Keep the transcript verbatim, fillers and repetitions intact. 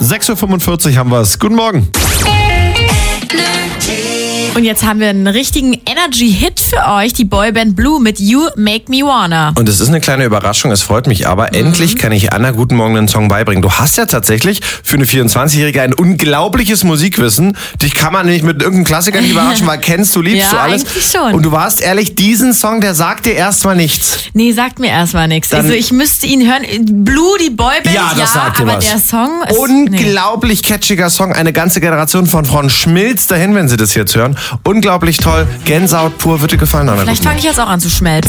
sechs Uhr fünfundvierzig haben wir es. Guten Morgen. Und jetzt haben wir einen richtigen Energy-Hit für euch, die Boyband Blue mit You Make Me Wanna. Und es ist eine kleine Überraschung, es freut mich aber. Mhm. Endlich kann ich Anna guten Morgen einen Song beibringen. Du hast ja tatsächlich für eine vierundzwanzigjährige ein unglaubliches Musikwissen. Dich kann man nicht mit irgendeinem Klassiker nicht überraschen, weil kennst du, liebst ja, du alles. Eigentlich schon. Und du warst ehrlich, diesen Song, der sagt dir erstmal nichts. Nee, sagt mir erstmal nichts. Also ich müsste ihn hören. Blue, die Boyband, ja, das ja, sagt dir aber was. der Song ist... Unglaublich nee. catchiger Song. Eine ganze Generation von Frauen schmilzt dahin, wenn sie das jetzt hören. Unglaublich toll. Gänsehaut pur. Wird dir gefallen, Anna? Vielleicht fange ich jetzt auch an zu schmelzen.